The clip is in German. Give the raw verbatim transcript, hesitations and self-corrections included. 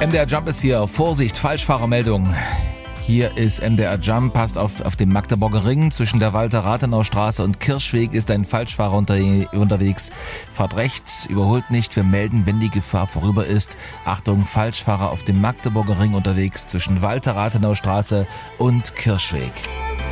M D R Jump ist hier. Vorsicht, Falschfahrermeldung. Hier ist M D R Jump, passt auf, auf den Magdeburger Ring. Zwischen der Walter-Rathenau-Straße und Kirchweg ist ein Falschfahrer unter, unterwegs. Fahrt rechts, überholt nicht. Wir melden, wenn die Gefahr vorüber ist. Achtung, Falschfahrer auf dem Magdeburger Ring unterwegs zwischen Walter-Rathenau-Straße und Kirchweg.